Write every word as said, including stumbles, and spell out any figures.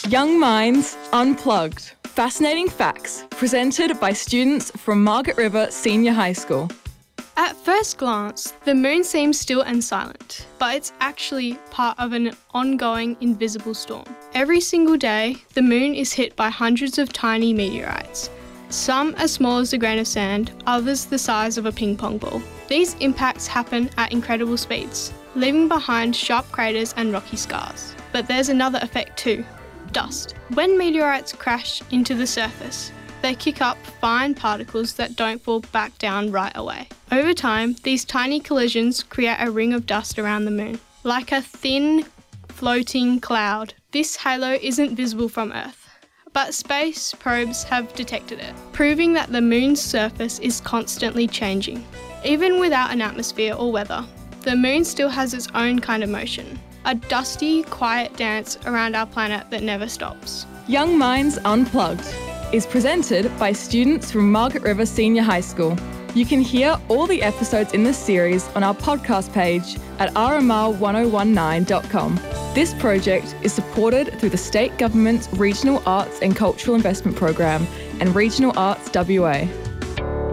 Young Minds Unplugged. Fascinating facts presented by students from Margaret River Senior High School. At first glance, the moon seems still and silent, but it's actually part of an ongoing invisible storm. Every single day, the moon is hit by hundreds of tiny meteorites. Some as small as a grain of sand, others the size of a ping pong ball. These impacts happen at incredible speeds, leaving behind sharp craters and rocky scars. But there's another effect too: dust. When meteorites crash into the surface, they kick up fine particles that don't fall back down right away. Over time, these tiny collisions create a ring of dust around the moon, like a thin, floating cloud. This halo isn't visible from Earth, but space probes have detected it, proving that the moon's surface is constantly changing. Even without an atmosphere or weather, the moon still has its own kind of motion, a dusty, quiet dance around our planet that never stops. Young Minds Unplugged is presented by students from Margaret River Senior High School. You can hear all the episodes in this series on our podcast page at r m r one oh one nine dot com. This project is supported through the State Government's Regional Arts and Cultural Investment Program and Regional Arts W A.